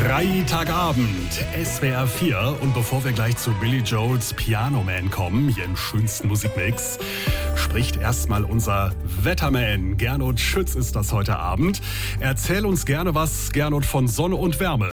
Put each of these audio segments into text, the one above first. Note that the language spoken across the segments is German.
Freitagabend, SWR 4. Und bevor wir gleich zu Billy Joels Piano Man kommen, hier im schönsten Musikmix, spricht erstmal unser Wetterman. Gernot Schütz ist das heute Abend. Erzähl uns gerne was, Gernot, von Sonne und Wärme.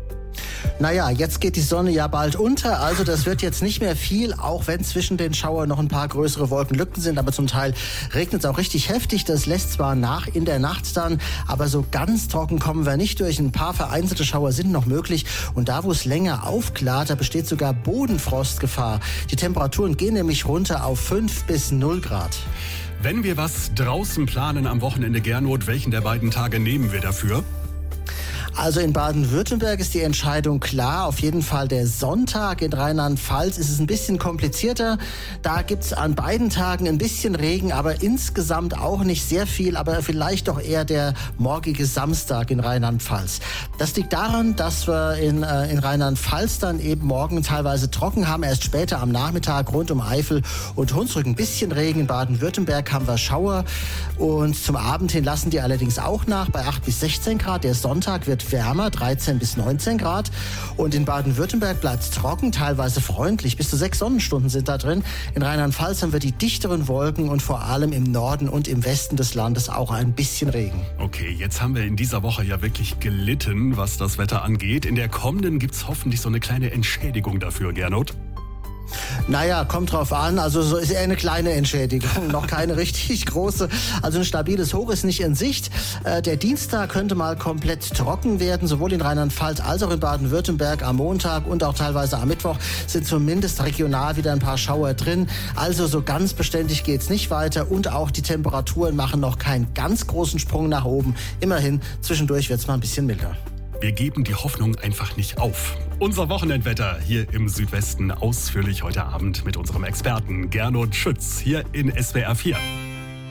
Naja, jetzt geht die Sonne ja bald unter, also das wird jetzt nicht mehr viel, auch wenn zwischen den Schauern noch ein paar größere Wolkenlücken sind, aber zum Teil regnet es auch richtig heftig. Das lässt zwar nach in der Nacht dann, aber so ganz trocken kommen wir nicht durch. Ein paar vereinzelte Schauer sind noch möglich und da, wo es länger aufklart, da besteht sogar Bodenfrostgefahr. Die Temperaturen gehen nämlich runter auf 5 bis 0 Grad. Wenn wir was draußen planen am Wochenende, Gernot, welchen der beiden Tage nehmen wir dafür? Also in Baden-Württemberg ist die Entscheidung klar. Auf jeden Fall der Sonntag. In Rheinland-Pfalz ist es ein bisschen komplizierter. Da gibt's an beiden Tagen ein bisschen Regen, aber insgesamt auch nicht sehr viel, aber vielleicht doch eher der morgige Samstag in Rheinland-Pfalz. Das liegt daran, dass wir in Rheinland-Pfalz dann eben morgen teilweise trocken haben. Erst später am Nachmittag rund um Eifel und Hunsrück ein bisschen Regen. In Baden-Württemberg haben wir Schauer und zum Abend hin lassen die allerdings auch nach bei 8 bis 16 Grad. Der Sonntag wird wärmer, 13 bis 19 Grad. Und in Baden-Württemberg bleibt es trocken, teilweise freundlich. Bis zu 6 Sonnenstunden sind da drin. In Rheinland-Pfalz haben wir die dichteren Wolken und vor allem im Norden und im Westen des Landes auch ein bisschen Regen. Okay, jetzt haben wir in dieser Woche ja wirklich gelitten, was das Wetter angeht. In der kommenden gibt's hoffentlich so eine kleine Entschädigung dafür, Gernot. Naja, kommt drauf an. Also so ist eher eine kleine Entschädigung, noch keine richtig große. Also ein stabiles Hoch ist nicht in Sicht. Der Dienstag könnte mal komplett trocken werden, sowohl in Rheinland-Pfalz als auch in Baden-Württemberg. Am Montag und auch teilweise am Mittwoch sind zumindest regional wieder ein paar Schauer drin. Also so ganz beständig geht's nicht weiter und auch die Temperaturen machen noch keinen ganz großen Sprung nach oben. Immerhin, zwischendurch wird's mal ein bisschen milder. Wir geben die Hoffnung einfach nicht auf. Unser Wochenendwetter hier im Südwesten ausführlich heute Abend mit unserem Experten Gernot Schütz hier in SWR 4.